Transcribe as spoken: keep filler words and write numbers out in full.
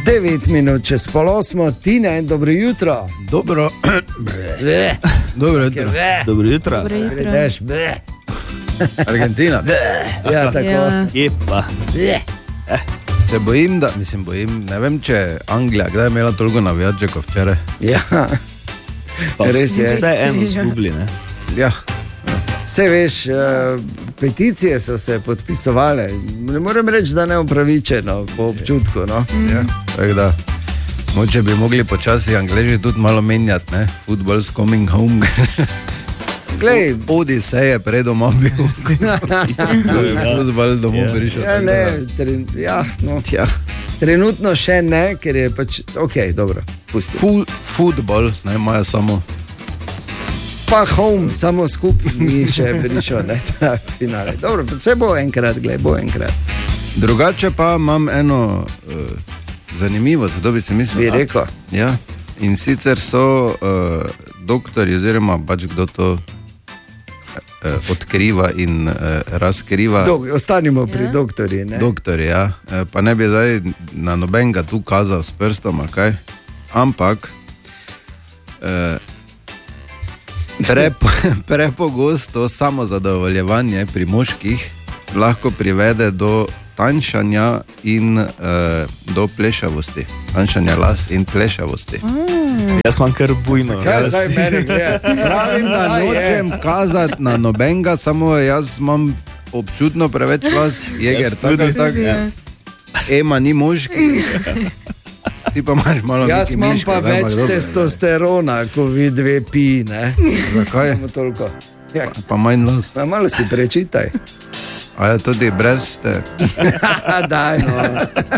devet minut čez pol osmo, Tine, dobro jutro. Dobro. Bleh. Dobro jutro. Dobro jutro. Dobro jutro. Gledeš, bleh. Argentina. Ja, tako. Ja. Jepa. Bleh. Se bojim, da, mislim, bojim, ne vem, če Anglija, kdaj je imela toliko navijačev kot včeraj. Ja, Pa res je. Vse eno zgubili, ne? Ja, Vse veš, uh, peticije so se podpisovale. Ne morem reči, da ne upravičeno po občutku. No? ja. Tako da, moče bi mogli počasi Angleži tudi malo menjati, ne? Football's coming home. Glej, Odisej je pred doma bil. Football domov Ja. prišel. ja, ne, tren, ja, no, ja. Trenutno še ne, ker je pač ok, dobro. Pusti. Fu, Football, ne, imajo samo. Pa home, samo skupaj ni še prišel, ne, ta finale. Dobro, se bo enkrat, glej, bo enkrat. Drugače pa imam eno uh, zanimivo, zato bi se mislil. Bi rekel. Ja, in sicer so uh, doktori, oziroma pač kdo to uh, odkriva in uh, razkriva. Dok, ostanimo pri Ja. doktorji, ne. Doktori, ja. Uh, pa ne bi zdaj na nobenega tu kazal s prstom, ali kaj. Ampak uh, prepo, prepogosto samozadovoljevanje pri moških lahko privede do tanjšanja in uh, do plešavosti. Tanjšanja las in plešavosti. Jaz sem kar bujno. Kaj jaz- zdaj meni gleda? Pravim, da Aj, je. nočem kazati na nobenega, samo jaz imam občutno preveč las, jeger, Jaz tako ali tudi. tako. Ja. Ema ni moški. Ti pa imaš malo Jaz neki imam miške, pa ne, več ampak dobro. testosterona, ko vi dve pi, ne. Zakaj? Samo toliko. Ja, Pa manj las. pa malo si prečitaj. A je tudi brez te. Daj, no.